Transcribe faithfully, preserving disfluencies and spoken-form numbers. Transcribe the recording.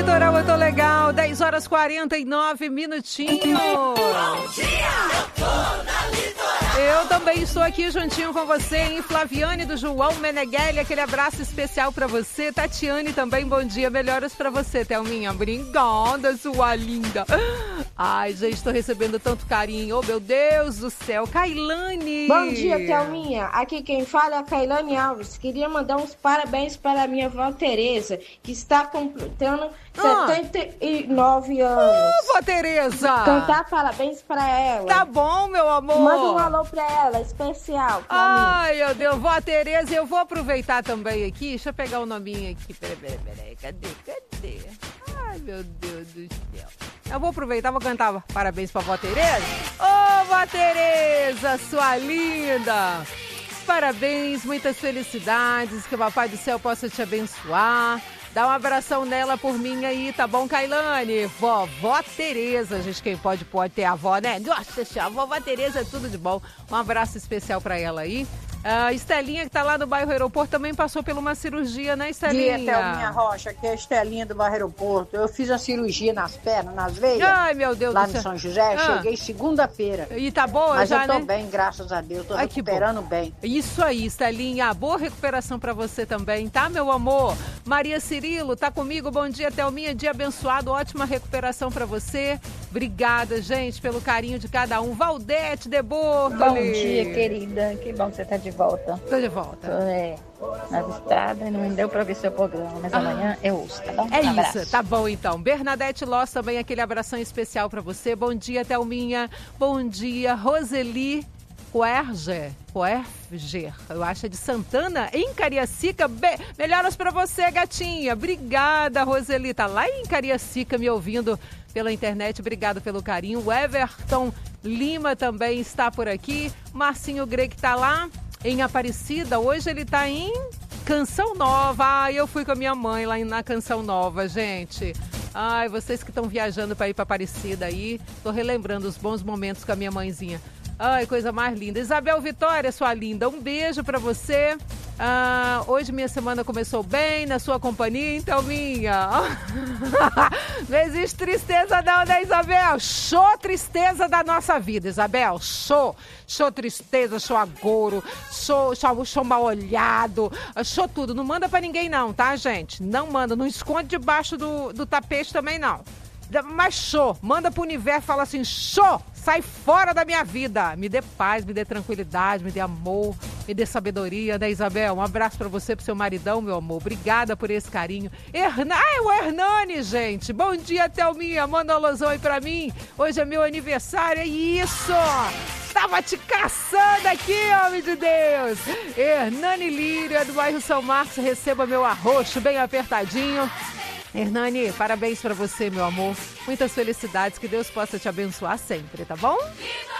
Litoral, eu tô legal, dez horas e quarenta e nove minutinhos. Bom dia, eu tô na Litoral. Eu também estou aqui juntinho com você, hein? Flaviane do João Meneghelli, aquele abraço especial pra você. Tatiane também, bom dia, melhoras pra você, Thelminha. Obrigada, sua linda. Ai, gente, tô recebendo tanto carinho. Oh, meu Deus do céu. Kailane. Bom dia, Thelminha. Aqui quem fala é a Kailane Alves. Queria mandar uns parabéns para a minha avó Tereza, que está completando ah. setenta e nove anos. Ô, oh, vó Tereza. Cantar parabéns para ela. Tá bom, meu amor. Manda um alô pra ela, especial pra Ai, mim. meu Deus, vó Tereza, eu vou aproveitar também aqui. Deixa eu pegar o nominho aqui. Peraí, peraí, peraí. Cadê, cadê? Ai, meu Deus do céu. Eu vou aproveitar, vou cantar parabéns pra vó Tereza. Ô, oh, vó Tereza, sua linda. Parabéns, muitas felicidades, que o Papai do Céu possa te abençoar. Dá um abração nela por mim aí, tá bom, Kailane? Vovó Tereza, gente, quem pode, pode ter a avó, né? Nossa senhora, vovó Tereza é tudo de bom. Um abraço especial pra ela aí. A Estelinha, que tá lá no bairro Aeroporto, também passou por uma cirurgia, né, Estelinha? Dia, Thelminha Rocha, aqui é a Estelinha do bairro Aeroporto. Eu fiz a cirurgia nas pernas, nas veias. Ai, meu Deus lá do céu. Lá no São José, ah. cheguei segunda-feira. E tá boa Mas já, eu tô né? bem, graças a Deus, tô Ai, recuperando bem. Isso aí, Estelinha, boa recuperação pra você também, tá, meu amor? Maria Cirilo, tá comigo? Bom dia, Thelminha, dia abençoado, ótima recuperação pra você. Obrigada, gente, pelo carinho de cada um. Valdete de Bortoli. Bom dia, querida, que bom que você tá de volta. Tô de volta. Tô, é, nas estradas, não deu pra ver seu programa, mas ah. amanhã eu ouço, tá bom? É um isso, tá bom então. Bernadette Loss, também aquele abração especial pra você. Bom dia, Thelminha. Bom dia, Roseli Coerger. Coerger, eu acho, é de Santana, em Cariacica. Be- melhoras pra você, gatinha. Obrigada, Roseli. Tá lá em Cariacica me ouvindo pela internet. Obrigada pelo carinho. O Everton Lima também está por aqui. Marcinho Greg tá lá em Aparecida. Hoje ele tá em Canção Nova. Ai, eu fui com a minha mãe lá na Canção Nova, gente. Ai, vocês que estão viajando para ir para Aparecida aí, tô relembrando os bons momentos com a minha mãezinha. Ai, coisa mais linda. Isabel Vitória, sua linda, um beijo pra você. Ah, hoje minha semana começou bem, na sua companhia, então minha. Não existe tristeza não, né, Isabel? Show tristeza da nossa vida, Isabel. Show. Show tristeza, show agouro, show, show, show mal olhado, show tudo. Não manda pra ninguém não, tá, gente? Não manda, não esconde debaixo do, do tapete também não. Mas show, manda pro universo, fala assim, show, sai fora da minha vida. Me dê paz, me dê tranquilidade, me dê amor, me dê sabedoria, né, Isabel? Um abraço pra você, pro seu maridão, meu amor. Obrigada por esse carinho. Herna... Ai, o Hernani, gente. Bom dia, Thelminha. Manda um alusão aí pra mim. Hoje é meu aniversário, é isso. Tava te caçando aqui, homem de Deus. Hernani Lírio, do bairro São Marcos. Receba meu arroxo bem apertadinho. Hernani, parabéns pra você, meu amor. Muitas felicidades, que Deus possa te abençoar sempre, tá bom?